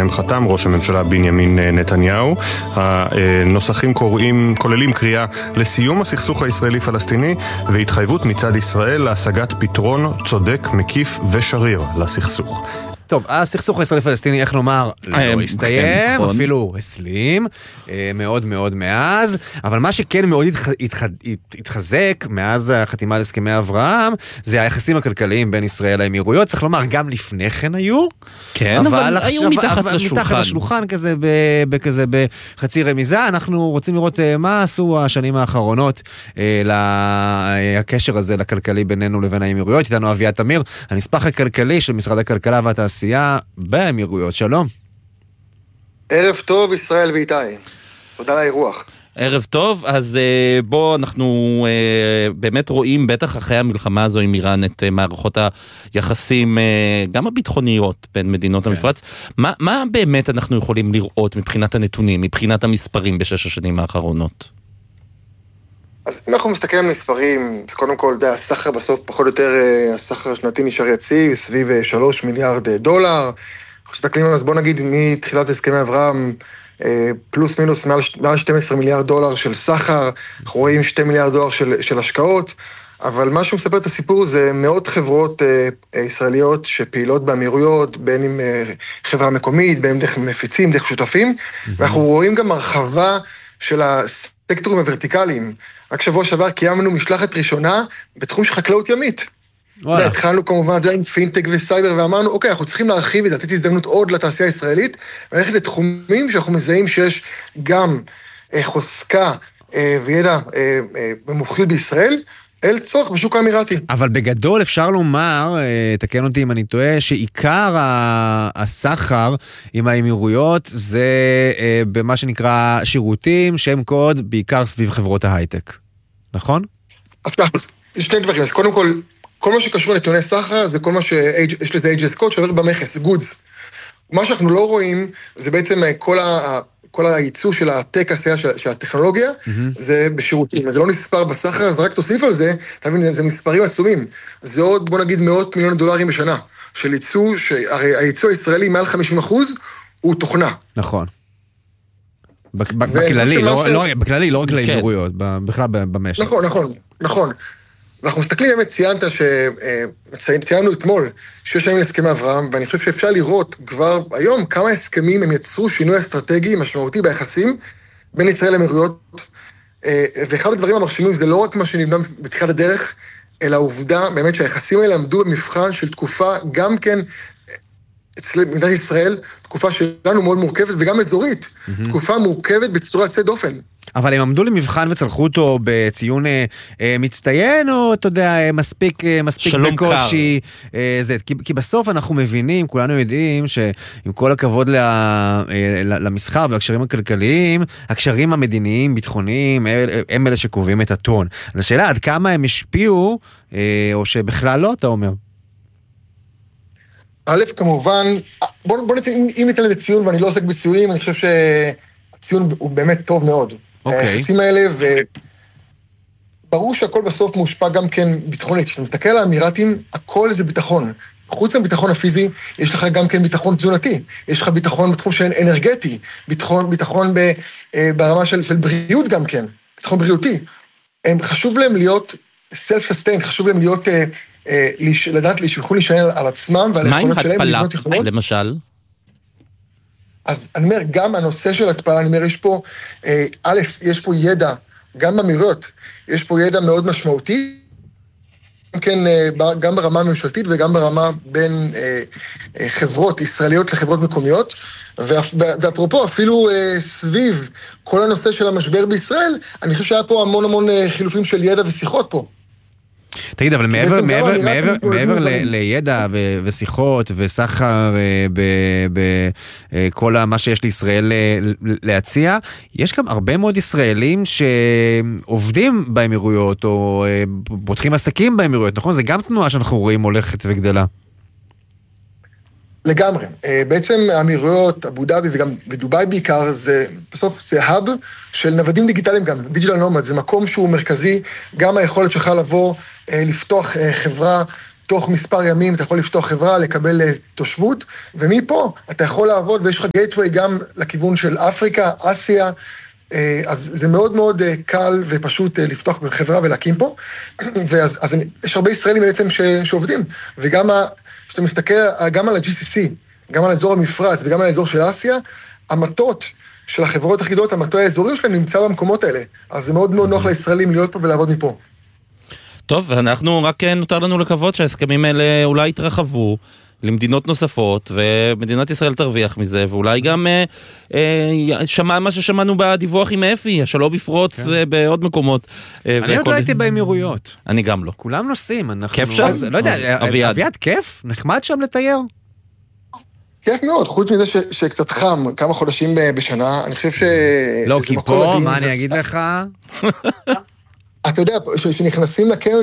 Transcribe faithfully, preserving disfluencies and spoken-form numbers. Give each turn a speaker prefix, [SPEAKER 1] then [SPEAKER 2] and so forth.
[SPEAKER 1] שעליהם חתם ראש הממשלה בנימין נתניהו. הנוסחים קוראים, כוללים קריאה לסיום הסכסוך הישראלי-פלסטיני והתחייבות מצד ישראל להשגת פתרון צודק, מקיף ושריר לסכסוך.
[SPEAKER 2] טוב, הסכסוך הישראלי-פלסטיני, איך לומר, לא הסתיים, אפילו הסלים, מאוד מאוד מאז, אבל מה שכן מאוד התחזק מאז החתימה על הסכמי אברהם, זה היחסים הכלכליים בין ישראל לאמירויות, צריך לומר, גם לפני כן היו,
[SPEAKER 3] כן, אבל היו מתחת לשולחן.
[SPEAKER 2] מתחת לשולחן, כזה בחצי רמיזה, אנחנו רוצים לראות מה עשו השנים האחרונות לקשר הזה, לכלכלי בינינו לבין האמירויות. איתנו אביעד תמיר, הנספח הכלכלי של משרד הכלכלה והתעשייה באמירויות. שלום.
[SPEAKER 4] ערב טוב, ישראל ואיתי. תודה על האירוח.
[SPEAKER 3] ערב טוב, אז בוא, אנחנו באמת רואים, בטח אחרי המלחמה הזו עם איראן, את מערכות היחסים, גם הביטחוניות בין מדינות המפרץ. מה, מה באמת אנחנו יכולים לראות מבחינת הנתונים, מבחינת המספרים בשש השנים האחרונות?
[SPEAKER 4] אז אם אנחנו מסתכלים על מספרים, אז קודם כל, די, הסחר בסוף פחות או יותר, הסחר השנתי נשאר יציב, סביב שלוש מיליארד דולר. אנחנו מסתכלים, אז בוא נגיד, מתחילת הסכמי אברהם, פלוס מינוס מעל, מעל שנים עשר מיליארד דולר של סחר, אנחנו רואים שני מיליארד דולר של, של השקעות, אבל מה שמספר את הסיפור זה מאות חברות אה, ישראליות שפעילות באמירויות, בין אם אה, חברה מקומית, בין אם דרך מפיצים, דרך שותפים, mm-hmm. ואנחנו רואים גם הרחבה של הסקטורים הוורטיקליים. רק שבוע שעבר קיימנו משלחת ראשונה בתחום של חקלאות ימית. התחלנו כמובן עם פינטק וסייבר, ואמרנו, אוקיי, אנחנו צריכים להרחיב את זה, לתת הזדמנות עוד לתעשייה הישראלית, וללכת לתחומים שאנחנו מזהים שיש גם חוזקה וידע במומחיות בישראל, אל צורך בשוק האמירתי.
[SPEAKER 2] אבל בגדול אפשר לומר, תקן אותי אם אני טועה, שעיקר הסחר עם האמירויות זה במה שנקרא שירותים, שם קוד, בעיקר סביב חברות ההייטק. נכון?
[SPEAKER 4] אז ככה, יש שני דברים. אז קודם כל, כל מה שקשור לנתוני סחר, זה כל מה שיש לזה אייג' אס קוד שעובר במכס, גודס. מה שאנחנו לא רואים, זה בעצם כל ה... כל הייצוא של הטק עשייה של הטכנולוגיה, זה בשירותים. זה לא נספר בסחר, אז רק תוסיף על זה, תבין, זה מספרים עצומים. זה עוד, בוא נגיד, מאות מיליון דולרים בשנה, של ייצוא, שהרי הייצוא הישראלי מעל חמישים אחוז, הוא תוכנה.
[SPEAKER 2] נכון. בכללי, בכללי, לא רק לאמירויות, בכלל במשק.
[SPEAKER 4] נכון, נכון, נכון. אנחנו מסתכלים, באמת ציינת שציינו אתמול שיש להם הסכמי אברהם, ואני חושב שאפשר לראות כבר היום כמה הסכמים הם יצרו שינוי אסטרטגי משמעותי ביחסים בין ישראל לאמירויות, ואחד הדברים המרשימים זה לא רק מה שנבנה בתחילת הדרך, אלא העובדה באמת שהיחסים האלה עמדו במבחן של תקופה גם כן אצל מדינת ישראל, תקופה שלנו מאוד מורכבת וגם אזורית, תקופה מורכבת בצורה יוצאת דופן.
[SPEAKER 2] אבל הם עמדו למבחן וצלחו אותו בציון אה, אה, מצטיין, או אתה יודע, מספיק, אה, מספיק בקושי. אה, זה, כי, כי בסוף אנחנו מבינים, כולנו יודעים שעם כל הכבוד ל, אה, למסחר והקשרים הכלכליים, הקשרים המדיניים, ביטחוניים, הם, הם אלה שקובעים את הטון. אז השאלה, עד כמה הם השפיעו, אה, או שבכלל לא, אתה אומר?
[SPEAKER 4] א', כמובן, בוא, בוא נת, אם, אם ניתן לזה ציון, ואני לא עוסק בציונים, אני חושב שהציון הוא באמת טוב מאוד. היחסים האלה, וברור שהכל בסוף מושפע גם כן ביטחונית. כשאתה מסתכל על האמירתים, הכל זה ביטחון. חוץ מהביטחון הפיזי, יש לך גם כן ביטחון תזונתי. יש לך ביטחון בתחום של אנרגטי, ביטחון, ביטחון ב, ברמה של, של בריאות גם כן, ביטחון בריאותי. הם חשוב להם להיות self-sustain, חשוב להם להיות, לדעת, שיוכלו להישען על עצמם, ועל היכולות שלהם לבנות יכולות.
[SPEAKER 3] מה עם התפלה, למשל?
[SPEAKER 4] אז אני אומר, גם הנושא של התפלה, אני אומר, יש פה, א', יש פה ידע, גם באמירויות, יש פה ידע מאוד משמעותי, גם כן, גם ברמה הממשלתית וגם ברמה בין חברות ישראליות לחברות מקומיות, ואפרופו, אפילו סביב כל הנושא של המשבר בישראל, אני חושב שהיה פה המון המון חילופים של ידע ושיחות פה.
[SPEAKER 2] תגיד, אבל מעבר, מעבר, מעבר, מעבר ל, לידע ו, ושיחות וסחר בכל מה שיש לישראל להציע, יש גם הרבה מאוד ישראלים שעובדים באמירויות או פותחים עסקים באמירויות, נכון? זה גם תנועה שאנחנו רואים הולכת וגדלה.
[SPEAKER 4] לגמרי. בעצם האמירויות, אבו דאבי וגם בדובאי בעיקר, זה, בסוף זה האב של נוודים דיגיטליים גם, דיגיטל נומד, זה מקום שהוא מרכזי, גם היכולת שלך לבוא, לפתוח חברה תוך מספר ימים אתה יכול לפתוח חברה, לקבל תושבות, ומפה אתה יכול לעבוד, ויש לך גייטווי גם לכיוון של אפריקה, אסיה, אז זה מאוד מאוד קל ופשוט לפתוח בחברה ולהקים פה, ואז אז יש הרבה ישראלים בעצם ש, שעובדים, וגם כשאתה מסתכל גם על ה-ג'י סי סי, גם על האזור המפרץ וגם על האזור של אסיה, המטות של החברות היחידות, המטות האזוריים שלהם נמצא במקומות האלה, אז זה מאוד מאוד נוח לישראלים להיות פה ולעבוד מפה.
[SPEAKER 3] טוב, אנחנו רק נותר לנו לקוות שההסכמים האלה אולי יתרחבו למדינות נוספות, ומדינת ישראל תרוויח מזה, ואולי גם אה, אה, שמע מה ששמענו בדיווח עם אפי, השלום יפרוץ כן. אה, בעוד מקומות. אה,
[SPEAKER 2] אני עוד לא הייתי באמירויות.
[SPEAKER 3] אני גם לא.
[SPEAKER 2] כולם נוסעים. אנחנו...
[SPEAKER 3] כיף שם?
[SPEAKER 2] לא יודע, אביעד. אביעד, כיף? נחמד שם לתייר?
[SPEAKER 4] כיף מאוד, חוץ מזה ש, שקצת חם, כמה חודשים בשנה, אני חושב ש...
[SPEAKER 2] לא, כי פה, מה אני אגיד לך?
[SPEAKER 4] אתה יודע, שנכנסים לקרן,